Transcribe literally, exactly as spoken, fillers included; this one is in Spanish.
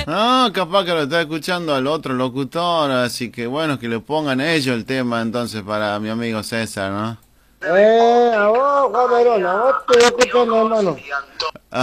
No, capaz que lo está escuchando al otro locutor, así que bueno, que le pongan ellos el tema entonces para mi amigo César, ¿no? Eh, a vos, Juan Verón, a vos te voy escuchando, hermano.